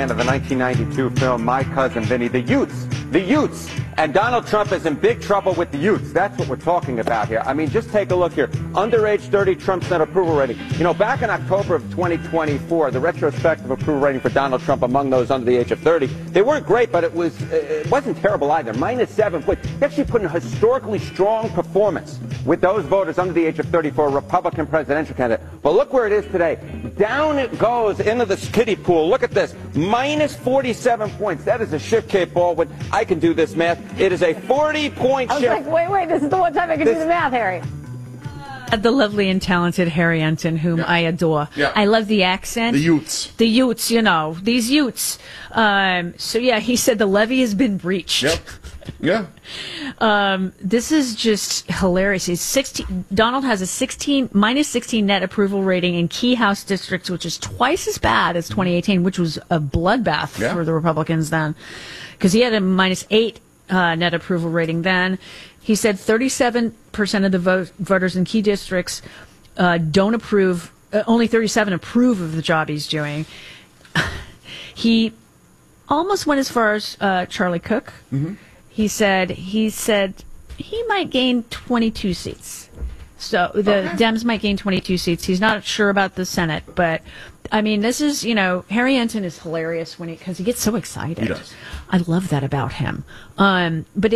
Of the 1992 film My Cousin Vinny, the Utes, and Donald Trump is in big trouble with the Utes. That's what we're talking about here. I mean, just take a look here. Underage 30 Trump Center approval rating. You know, back in October of 2024, the retrospective approval rating for Donald Trump among those under the age of 30, they weren't great, but it wasn't terrible either. -7 points. He actually put in a historically strong performance with those voters under the age of 30 for a Republican presidential candidate. But look where it is today. Down it goes into the kiddie pool. Look at this. -47 points. That is a shift, Kate Baldwin. I can do this math. It is a 40-point shift. I was like, wait, this is the one time I can do the math, Harry. The lovely and talented Harry Enton, whom I adore. Yeah. I love the accent. The Utes. The Utes, you know, these Utes. So, yeah, he said the levee has been breached. Yep. Yeah. This is just hilarious. Donald has a -16 net approval rating in key House districts, which is twice as bad as 2018, which was a bloodbath for the Republicans then, because he had a -8 net approval rating then. He said 37% of the voters in key districts don't approve. Only 37 approve of the job he's doing. He almost went as far as Charlie Cook. Mm-hmm. He said he might gain 22 seats. So the Dems might gain 22 seats. He's not sure about the Senate, but I mean, this is, you know, Harry Enton is hilarious because he gets so excited. He does. I love that about him. But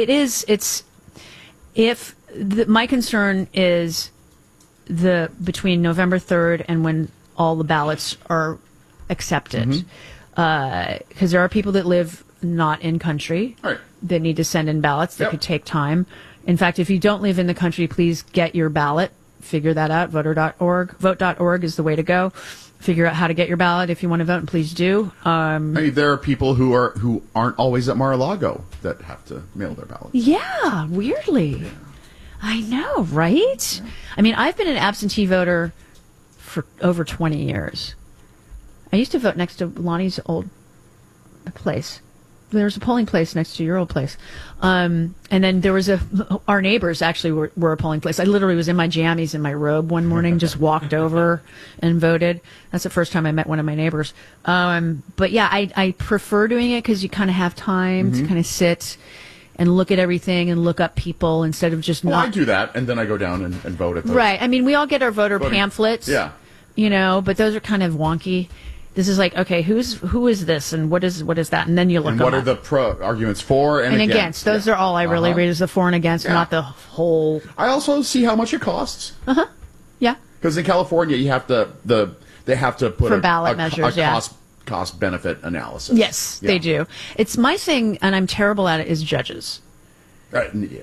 my concern is between November 3rd and when all the ballots are accepted, because there are people that live not in country that need to send in ballots that could take time. In fact, if you don't live in the country, please get your ballot. Figure that out. Voter.org. Vote.org is the way to go. Figure out how to get your ballot if you want to vote, and please do. I mean, there are people who aren't always at Mar-a-Lago that have to mail their ballots. Yeah, weirdly. Yeah. I know, right? Yeah. I mean, I've been an absentee voter for over 20 years. I used to vote next to Lonnie's old place. There's a polling place next to your old place. And then there was our neighbors actually were a polling place. I literally was in my jammies in my robe one morning, just walked over and voted. That's the first time I met one of my neighbors. But yeah, I prefer doing it because you kind of have time to kind of sit and look at everything and look up people instead of just I do that, and then I go down and vote at those. Right. I mean, we all get our voting pamphlets. Yeah. You know, but those are kind of wonky. This is like, okay, who is this, and what is that, and then you look. And what are the arguments for and against? Those are all I really read is the for and against, not the whole. I also see how much it costs. Yeah. Because in California, you have to they have to put for ballot measures, cost benefit analysis. Yes, they do. It's my thing, and I'm terrible at it. Is judges. Yeah.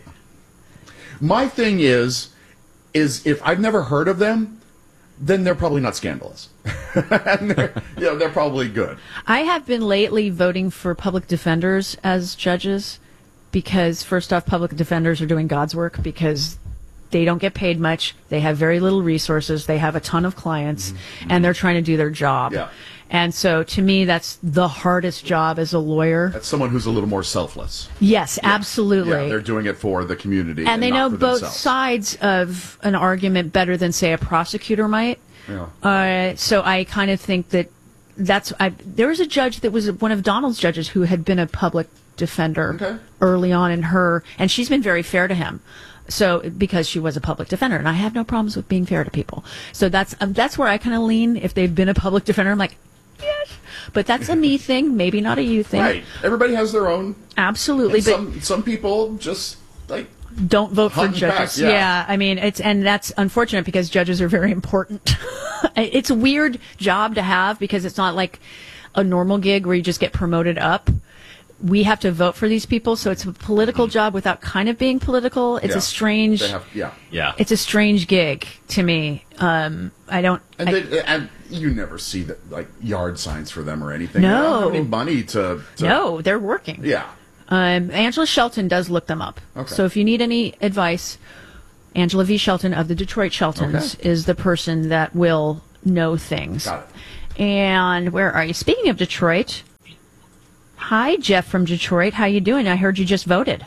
My thing is if I've never heard of them, then they're probably not scandalous. And they're probably good. I have been lately voting for public defenders as judges because, first off, public defenders are doing God's work because they don't get paid much. They have very little resources. They have a ton of clients, and they're trying to do their job. Yeah. And so, to me, that's the hardest job as a lawyer. That's someone who's a little more selfless. Yes, absolutely. Yeah, they're doing it for the community. And they know both themselves. Sides of an argument better than, say, a prosecutor might. Yeah. So I kind of think that there was a judge that was one of Donald's judges who had been a public defender early on in and she's been very fair to him. So because she was a public defender, and I have no problems with being fair to people. So that's where I kind of lean. If they've been a public defender, I'm like, yes. But that's a me thing, maybe not a you thing. Right. Everybody has their own. Absolutely. But some people just don't vote for judges. Yeah, I mean, and that's unfortunate because judges are very important. It's a weird job to have because it's not like a normal gig where you just get promoted up. We have to vote for these people, so it's a political job without kind of being political. It's a strange, it's a strange gig to me. I don't. And you never see that yard signs for them or anything. No, they don't have any money to. No, they're working. Yeah. Angela Shelton does look them up. Okay. So if you need any advice, Angela V. Shelton of the Detroit Sheltons is the person that will know things. Got it. And where are you? Speaking of Detroit, hi, Jeff from Detroit. How you doing? I heard you just voted.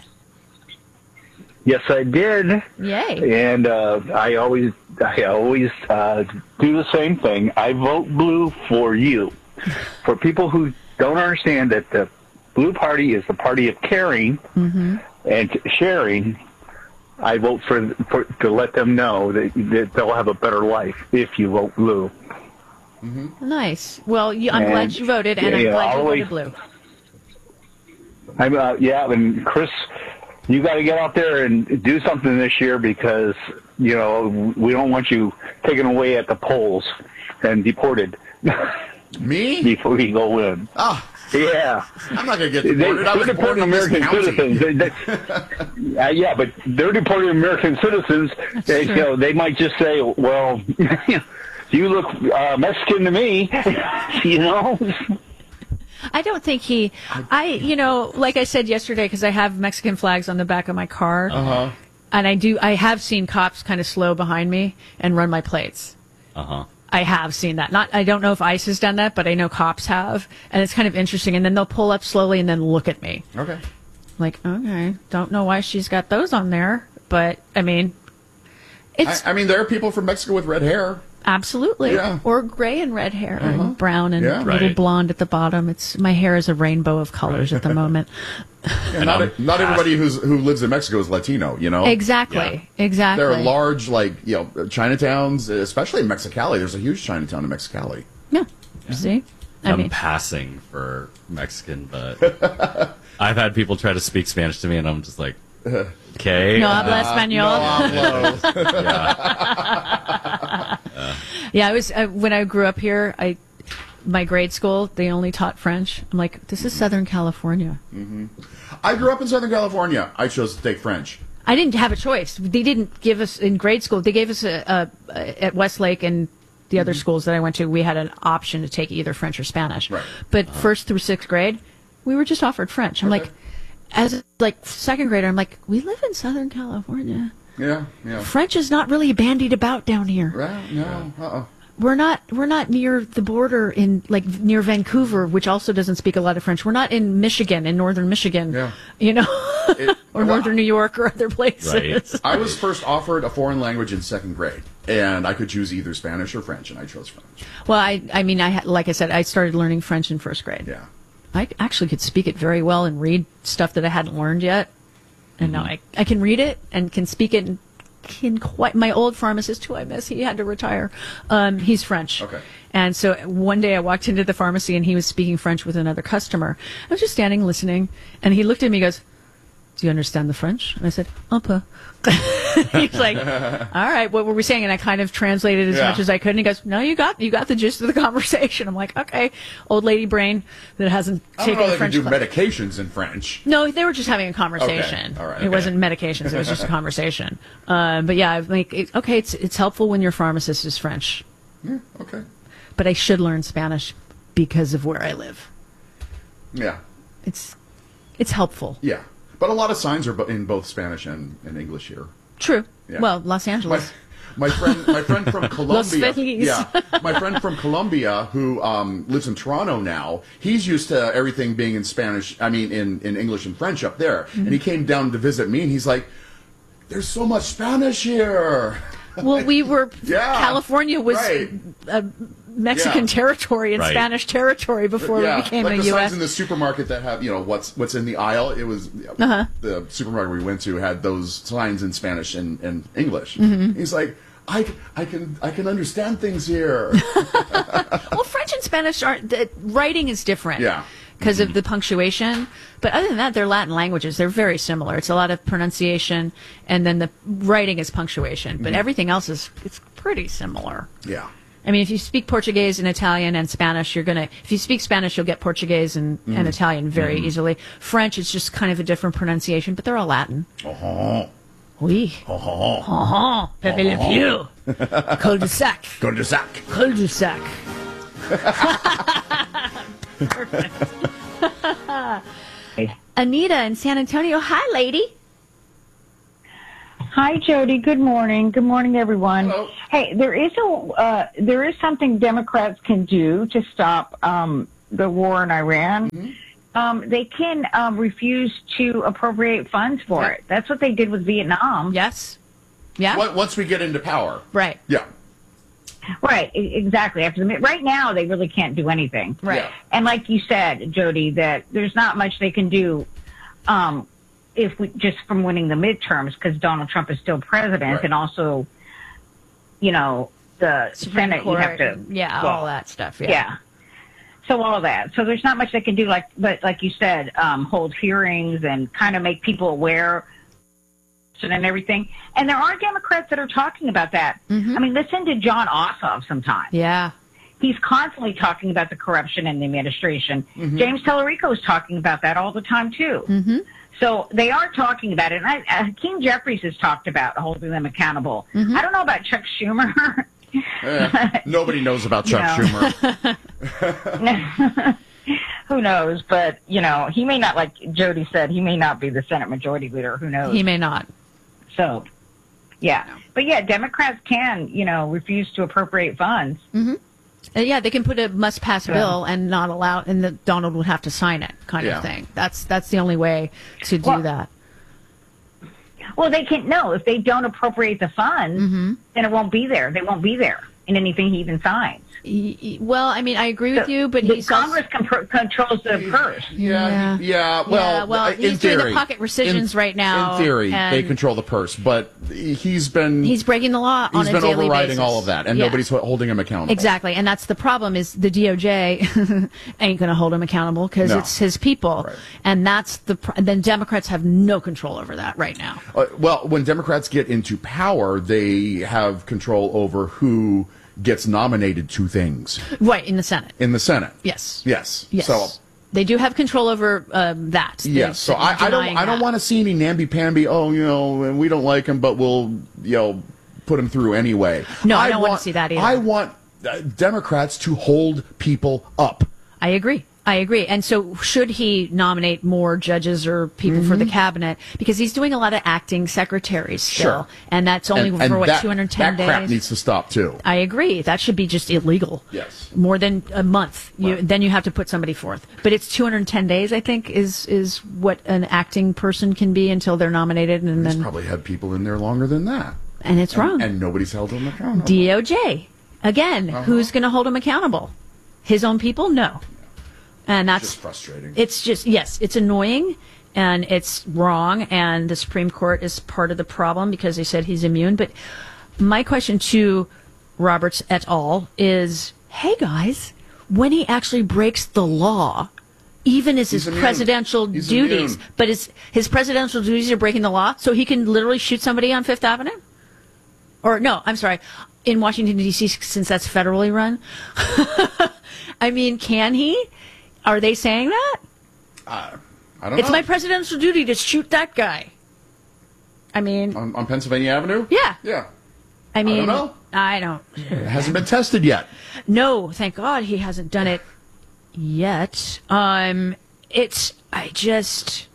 Yes, I did. Yay! And I always do the same thing. I vote blue for you. For people who don't understand that the blue party is the party of caring and sharing. I vote for to let them know that they'll have a better life if you vote blue. Nice. Well, I'm glad you voted, and I'm glad you voted blue. And Chris, you got to get out there and do something this year because, we don't want you taken away at the polls and deported. Me? Before you go in. Ah. Yeah. I'm not going to get deported. I was born in American this citizens. But they're deporting American citizens. They might just say, well, you look Mexican to me, I don't think like I said yesterday, because I have Mexican flags on the back of my car, and I have seen cops kind of slow behind me and run my plates. I have seen that. I don't know if ICE has done that, but I know cops have, and it's kind of interesting. And then they'll pull up slowly and then look at me. Okay. Like, okay, don't know why she's got those on there, but I mean, I mean, there are people from Mexico with red hair. Absolutely. Yeah. Or gray and red hair, and brown and a little Right. blonde at the bottom. My hair is a rainbow of colors at the moment. And not everybody who lives in Mexico is Latino, Exactly. Exactly. There are large, Chinatowns, especially in Mexicali. There's a huge Chinatown in Mexicali. Yeah. See? I'm passing for Mexican, but I've had people try to speak Spanish to me, and I'm just like, okay. No habla español. Yeah, I was when I grew up here. My grade school, they only taught French. I'm like, this is Southern California. I grew up in Southern California. I chose to take French. I didn't have a choice. They didn't give us in grade school. They gave us at Westlake and the other schools that I went to. We had an option to take either French or Spanish. Right. But first through sixth grade, we were just offered French. I'm like, as second grader, I'm like, we live in Southern California. Yeah. French is not really bandied about down here. Right? No. We're not near the border near Vancouver, which also doesn't speak a lot of French. We're not in Michigan, in northern Michigan, or northern New York or other places. Right. I was first offered a foreign language in second grade, and I could choose either Spanish or French, and I chose French. Well, like I said, I started learning French in first grade. Yeah. I actually could speak it very well and read stuff that I hadn't learned yet. And now I can read it and can speak it and my old pharmacist, who I miss, he had to retire. He's French. Okay. And so one day I walked into the pharmacy and he was speaking French with another customer. I was just standing listening, and he looked at me and goes, "Do you understand the French?" And I said, "Un peu." He's like, "All right, what were we saying?" And I kind of translated as much as I could. And he goes, "No, you got the gist of the conversation." I'm like, "Okay, old lady brain that hasn't taken I don't know French they can do class." medications in French. No, they were just having a conversation. Okay. All right. It wasn't medications. It was just a conversation. But yeah, it's helpful when your pharmacist is French. Yeah. Okay. But I should learn Spanish because of where I live. Yeah. It's helpful. Yeah. But a lot of signs are in both Spanish and English here. True. Yeah. Well, Los Angeles. My friend from Colombia. Feliz. My friend from Colombia who lives in Toronto now. He's used to everything being in Spanish. I mean, in English and French up there. And he came down to visit me, and he's like, "There's so much Spanish here." Well, we were Yeah. California was Right. Mexican territory and Right. Spanish territory before we became like a the U.S. signs in the supermarket that have what's in the aisle. It was the supermarket we went to had those signs in Spanish and English. He's like, I can understand things here. Well, French and Spanish the writing is different. Yeah. Because of the punctuation. But other than that, they're Latin languages. They're very similar. It's a lot of pronunciation, and then the writing is punctuation. But everything else it's pretty similar. Yeah. I mean, if you speak Portuguese and Italian and Spanish, if you speak Spanish, you'll get Portuguese and Italian very easily. French, it's just kind of a different pronunciation, but they're all Latin. Oui. Pepe Le Pew. Cul-de-sac. Cul-de-sac. Cul-de-sac. Perfect. Anita in San Antonio. Hi, lady. Hi, Jody. Good morning. Good morning, everyone. Hello. Hey, there is something Democrats can do to stop the war in Iran. They can refuse to appropriate funds for it. That's what they did with Vietnam. Yes. Yeah. Once we get into power. Right. Yeah. Right, exactly. Right now, they really can't do anything. Right. Yeah. And like you said, Jody, that there's not much they can do if we just from winning the midterms, because Donald Trump is still president, Right. and also, the Supreme Senate, Court, you have to, all that stuff. yeah. So all that. So there's not much they can do, but like you said, hold hearings and kind of make people aware and everything. And there are Democrats that are talking about that. Mm-hmm. I mean, listen to John Ossoff sometimes. Yeah. He's constantly talking about the corruption in the administration. Mm-hmm. James Tallarico is talking about that all the time, too. Mm-hmm. So they are talking about it. And Hakeem Jeffries has talked about holding them accountable. Mm-hmm. I don't know about Chuck Schumer. Nobody knows about Chuck Schumer. Who knows? But, he may not, like Jody said, he may not be the Senate Majority Leader. Who knows? He may not. So, yeah. But, yeah, Democrats can, refuse to appropriate funds. Mm-hmm. Yeah, they can put a must-pass bill and not allow, and Donald would have to sign it, kind of thing. That's the only way to do that. Well, they can no. If they don't appropriate the funds, then it won't be there. They won't be there in anything he even signs. Well, I mean, I agree with you, but the Congress controls the purse. Well, he's in doing theory, the pocket rescissions right now. In theory, and they control the purse, but he's breaking the law on a daily basis. He's been overriding all of that, and nobody's holding him accountable. Exactly, and that's the problem. Is the DOJ ain't going to hold him accountable because it's his people, and that's then Democrats have no control over that right now. Well, when Democrats get into power, they have control over who gets nominated to things. Right, in the Senate. Yes. So they do have control over that. Yes. So I don't want to see any namby-pamby, and we don't like him, but we'll, put him through anyway. No, I don't want to see that either. I want Democrats to hold people up. I agree. And so should he nominate more judges or people for the cabinet? Because he's doing a lot of acting secretaries still. Sure. And that's only for 210 days. That crap needs to stop, too. I agree. That should be just illegal. Yes. More than a month. Then you have to put somebody forth. But it's 210 days, I think, is what an acting person can be until they're nominated. And He's then probably had people in there longer than that. And it's wrong. And nobody's held him accountable. DOJ. Again, who's going to hold him accountable? His own people? No. And that's just frustrating. It's just, yes, it's annoying and it's wrong. And the Supreme Court is part of the problem because they said he's immune. But my question to Roberts et al. Is, hey guys, when he actually breaks the law, even as his presidential duties, but his presidential duties are breaking the law, so he can literally shoot somebody on Fifth Avenue? Or no, I'm sorry, in Washington, D.C., since that's federally run. I mean, can he? Are they saying that? I don't know. It's my presidential duty to shoot that guy. I mean... On Pennsylvania Avenue? Yeah. Yeah. I mean... I don't know. I don't... It hasn't been tested yet. No, thank God he hasn't done it yet. It's... I just...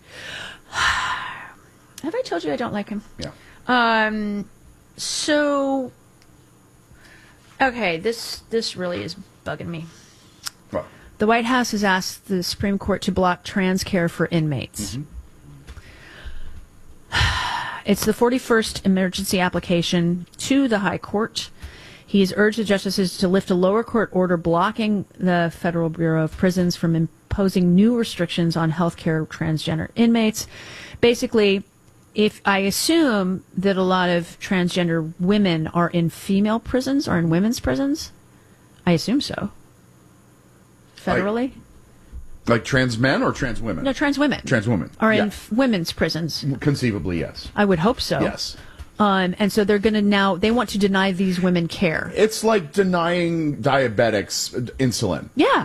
Have I told you I don't like him? Yeah. So... Okay, this really is bugging me. What? The White House has asked the Supreme Court to block trans care for inmates. It's the 41st emergency application to the High Court. He has urged the justices to lift a lower court order blocking the Federal Bureau of Prisons from imposing new restrictions on healthcare transgender inmates. Basically, if I assume that a lot of transgender women are in female prisons or in women's prisons, I assume so. Federally? Like trans men or trans women? No, trans women. Trans women. Are in women's prisons. Conceivably, yes. I would hope so. Yes. And so they're going to now, they want to deny these women care. It's like denying diabetics insulin. Yeah.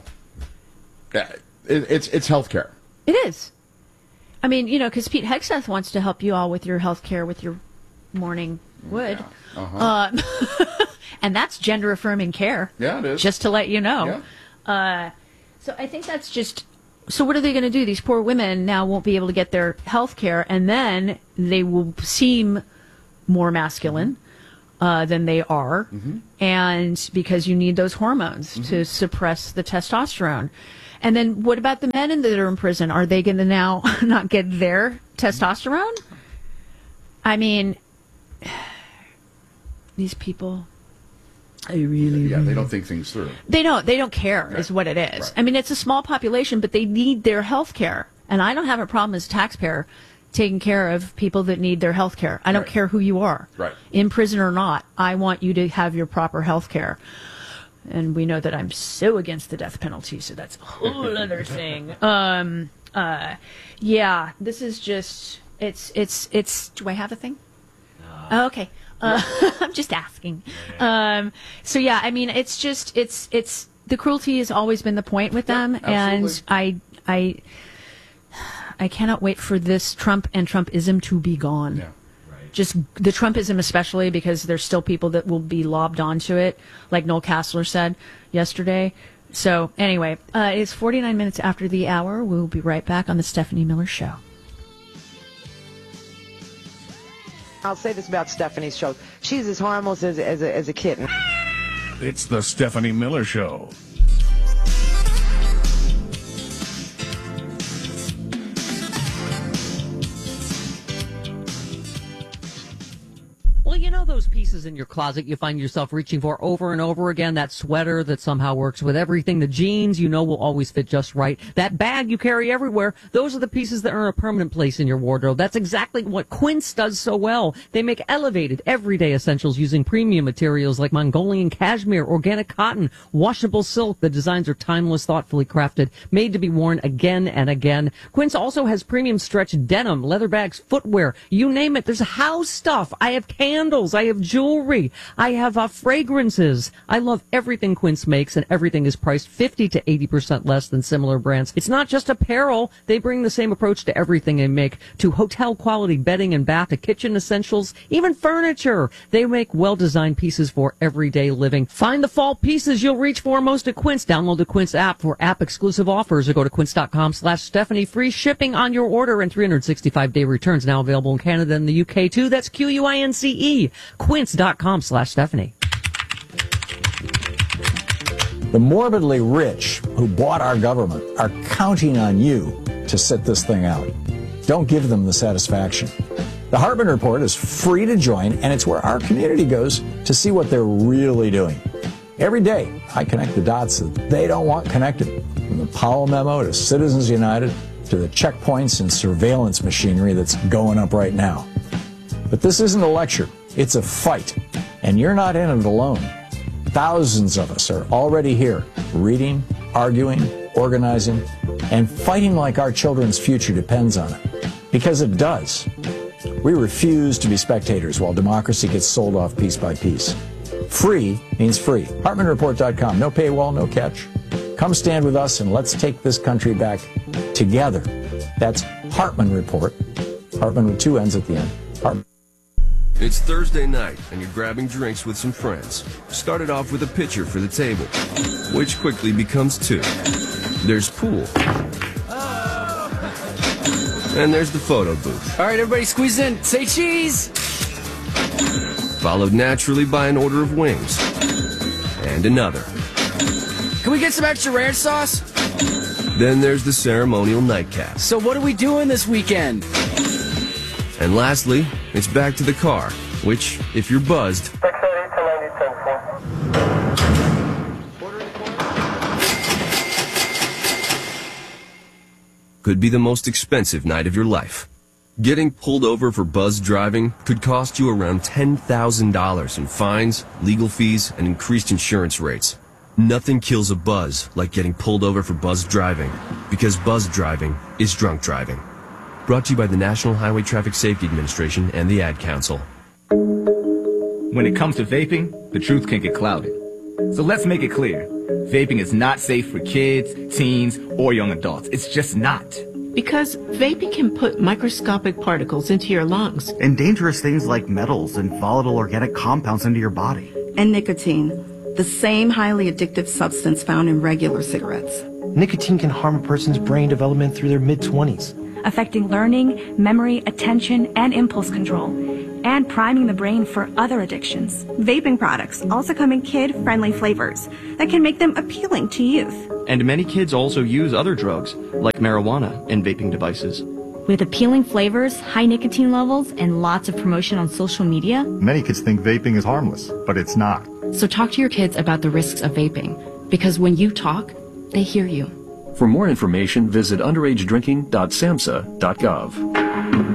It's health care. It is. I mean, because Pete Hegseth wants to help you all with your health care, with your morning wood. Yeah. And that's gender affirming care. Yeah, it is. Just to let you know. Yeah. So I think that's just... So what are they going to do? These poor women now won't be able to get their health care, and then they will seem more masculine than they are, and because you need those hormones to suppress the testosterone. And then what about the men that are in prison? Are they going to now not get their testosterone? I mean, these people... They really they don't think things through. They don't care is what it is. Right. I mean, it's a small population, but they need their health care. And I don't have a problem as a taxpayer taking care of people that need their health care. I don't care who you are. Right. In prison or not, I want you to have your proper health care. And we know that I'm so against the death penalty, so that's a whole other thing. Yeah, this is just, it's, do I have a thing? Oh, okay. I'm just asking. So yeah, I mean, it's just, it's, the cruelty has always been the point with them. Absolutely. And I cannot wait for this Trump and Trumpism to be gone. Yeah. Right. Just the Trumpism especially, because there's still people that will be lobbed onto it, like Noel Castler said yesterday. So anyway, it's 49 minutes after the hour. We'll be right back on the Stephanie Miller Show. I'll say this about Stephanie's show. She's as harmless as a kitten. It's the Stephanie Miller Show. Well, you know those pieces in your closet you find yourself reaching for over and over again? That sweater that somehow works with everything, the jeans you know will always fit just right, that bag you carry everywhere, those are the pieces that earn a permanent place in your wardrobe. That's exactly what Quince does so well. They make elevated, everyday essentials using premium materials like Mongolian cashmere, organic cotton, washable silk. The designs are timeless, thoughtfully crafted, made to be worn again and again. Quince also has premium stretch denim, leather bags, footwear, you name it. There's house stuff. I have candles. I have jewelry. I have fragrances. I love everything Quince makes, and everything is priced 50 to 80% less than similar brands. It's not just apparel. They bring the same approach to everything they make, to hotel quality bedding and bath, to kitchen essentials, even furniture. They make well-designed pieces for everyday living. Find the fall pieces you'll reach for most at Quince. Download the Quince app for app-exclusive offers or go to quince.com/Stephanie. Free shipping on your order and 365-day returns now available in Canada and the UK too. That's QUINCE. Quince.com/Stephanie. The morbidly rich who bought our government are counting on you to sit this thing out. Don't give them the satisfaction. The Hartman Report is free to join, and it's where our community goes to see what they're really doing. Every day, I connect the dots that they don't want connected, from the Powell memo to Citizens United to the checkpoints and surveillance machinery that's going up right now. But this isn't a lecture. It's a fight, and you're not in it alone. Thousands of us are already here, reading, arguing, organizing, and fighting like our children's future depends on it. Because it does. We refuse to be spectators while democracy gets sold off piece by piece. Free means free. HartmanReport.com. No paywall, no catch. Come stand with us and let's take this country back together. That's Hartman Report. Hartman with two N's at the end. Hartman. It's Thursday night, and you're grabbing drinks with some friends. Started off with a pitcher for the table, which quickly becomes two. There's pool. And there's the photo booth. All right, everybody squeeze in. Say cheese! Followed naturally by an order of wings. And another. Can we get some extra ranch sauce? Then there's the ceremonial nightcap. So what are we doing this weekend? And lastly, it's back to the car, which, if you're buzzed, could be the most expensive night of your life. Getting pulled over for buzz driving could cost you around $10,000 in fines, legal fees, and increased insurance rates. Nothing kills a buzz like getting pulled over for buzz driving, because buzz driving is drunk driving. Brought to you by the National Highway Traffic Safety Administration and the Ad Council. When it comes to vaping, the truth can get clouded. So let's make it clear. Vaping is not safe for kids, teens, or young adults. It's just not. Because vaping can put microscopic particles into your lungs. And dangerous things like metals and volatile organic compounds into your body. And nicotine, the same highly addictive substance found in regular cigarettes. Nicotine can harm a person's brain development through their mid-20s. Affecting learning, memory, attention, and impulse control, and priming the brain for other addictions. Vaping products also come in kid-friendly flavors that can make them appealing to youth. And many kids also use other drugs, like marijuana, in vaping devices. With appealing flavors, high nicotine levels, and lots of promotion on social media, many kids think vaping is harmless, but it's not. So talk to your kids about the risks of vaping, because when you talk, they hear you. For more information, visit underagedrinking.samhsa.gov.